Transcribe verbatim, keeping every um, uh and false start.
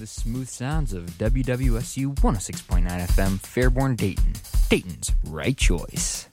the smooth sounds of W W S U one oh six point nine F M, Fairborn, Dayton. Dayton's right choice.